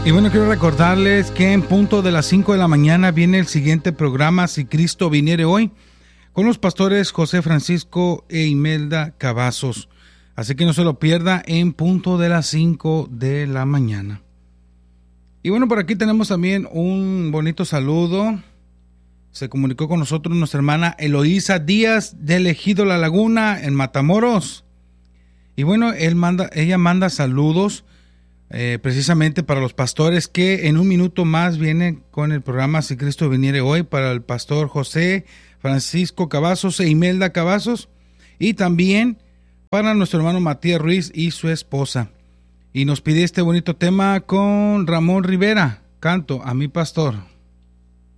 Y bueno, quiero recordarles que en punto de las 5 de la mañana viene el siguiente programa, Si Cristo Viniere Hoy, con los pastores José Francisco e Imelda Cavazos. Así que no se lo pierda en punto de las 5 de la mañana. Y bueno, por aquí tenemos también un bonito saludo. Se comunicó con nosotros nuestra hermana Eloísa Díaz del Ejido La Laguna en Matamoros. Y bueno, ella manda saludos precisamente para los pastores, que en un minuto más viene con el programa Si Cristo Viniere Hoy, para el pastor José Francisco Cavazos e Imelda Cavazos, y también para nuestro hermano Matías Ruiz y su esposa. Y nos pide este bonito tema con Ramón Rivera, Canto a mi Pastor.